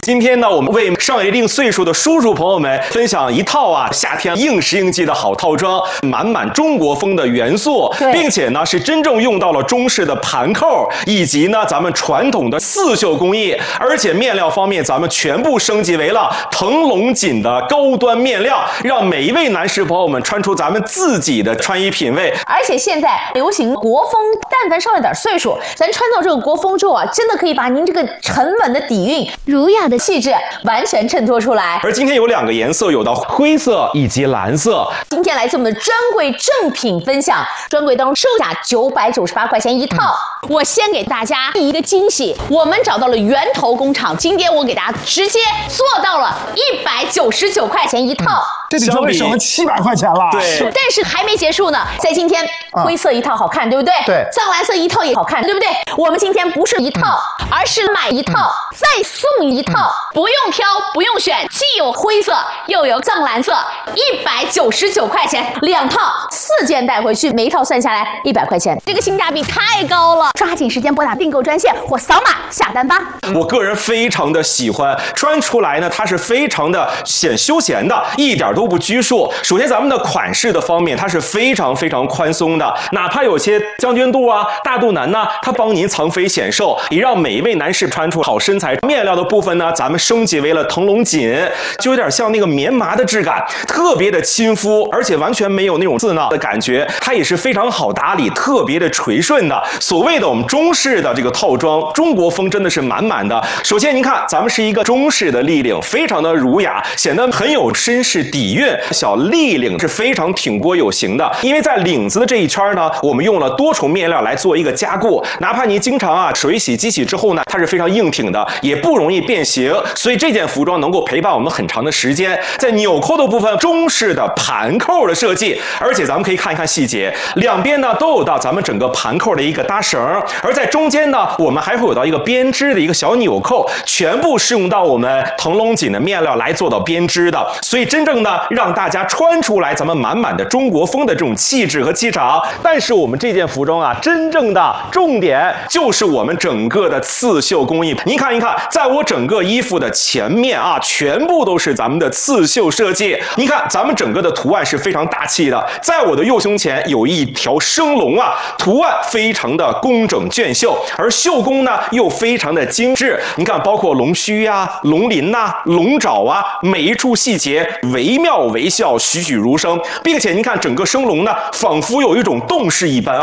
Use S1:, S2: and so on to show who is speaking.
S1: 今天呢，我们为上一定岁数的叔叔朋友们分享一套夏天应时应季的好套装，满满中国风的元素，并且呢是真正用到了中式的盘扣，以及呢咱们传统的刺绣工艺，而且面料方面咱们全部升级为了腾龙锦的高端面料，让每一位男士朋友们穿出咱们自己的穿衣品味。
S2: 而且现在流行国风，但凡上了点岁数，咱穿到这个国风之后真的可以把您这个沉稳的底蕴、儒雅的气质完全衬托出来。
S1: 而今天有2个颜色，有到灰色以及蓝色。
S2: 今天来自我们的专柜正品分享，专柜当中售价998块钱一套。我先给大家一个惊喜，我们找到了源头工厂，今天我给大家直接做到了199块钱一套。
S3: 这比就省了700块钱了。
S1: 对，
S2: 但是还没结束呢，在今天灰色一套好看，对不对？
S3: 对，
S2: 藏蓝色一套也好看，对不对？我们今天不是一套，而是买一套再送一套，不用挑，不用选，既有灰色又有藏蓝色，199块钱2套，4件带回去，每一套算下来100块钱，这个性价比太高了！抓紧时间拨打订购专线或扫码下单吧。
S1: 我个人非常的喜欢，穿出来呢，它是非常的显休闲的，一点都不拘束。首先咱们的款式的方面，它是非常宽松的，哪怕有些将军肚大肚腩呢，它帮您藏肥显瘦，也让每一位男士穿出好身材。面料的部分呢，咱们升级为了腾龙锦，就有点像那个棉麻的质感，特别的亲肤，而且完全没有那种刺挠的感觉，它也是非常好打理，特别的垂顺的。所谓的我们中式的这个套装，中国风真的是满满的。首先您看，咱们是一个中式的立领，非常的儒雅，显得很有绅士底蕴。小立领是非常挺锅有型的，因为在领子的这一圈呢，我们用了多重面料来做一个加固，哪怕您经常水洗机洗之后呢，它是非常硬挺的，也不容易变形，所以这件服装能够陪伴我们很长的时间。在纽扣的部分，中式的盘扣的设计，而且咱们可以看一看细节，两边呢都有到咱们整个盘扣的一个搭绳，而在中间呢，我们还会有到一个编织的一个小纽扣，全部是用到我们腾龙锦的面料来做到编织的，所以真正的让大家穿出来咱们满满的中国风的这种气质和气场。但是我们这件服装真正的重点就是我们整个的刺绣工艺。您看一看，在我整个衣服的前面全部都是咱们的刺绣设计。您看咱们整个的图案是非常大气的，在我的右胸前有一条生龙图案非常的工整隽秀，而绣工呢又非常的精致。你看，包括龙须龙鳞龙爪每一处细节惟妙惟肖，栩栩如生，并且您看整个生龙呢，仿佛有一种动势一般